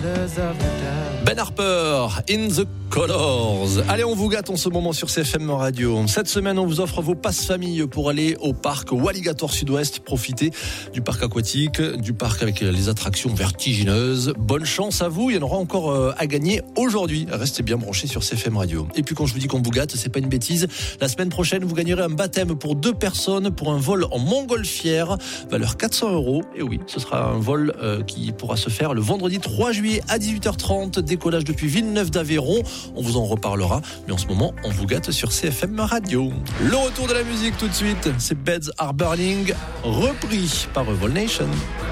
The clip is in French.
Ben Harper, In the Colors. Allez, on vous gâte en ce moment sur CFM Radio. Cette semaine, on vous offre vos passes famille pour aller au parc Walligator Sud-Ouest. Profitez du parc aquatique, du parc avec les attractions vertigineuses. Bonne chance à vous, il y en aura encore à gagner aujourd'hui. Restez bien branchés sur CFM Radio. Et puis quand je vous dis qu'on vous gâte, c'est pas une bêtise. La semaine prochaine, vous gagnerez un baptême pour 2 personnes pour un vol en montgolfière, valeur 400 €. Et oui, ce sera un vol qui pourra se faire le vendredi 3 juillet à 18h30. Décollage depuis Villeneuve d'Aveyron. On vous en reparlera, mais en ce moment, on vous gâte sur CFM Radio. Le retour de la musique tout de suite, c'est Beds Are Burning, repris par Vol Nation.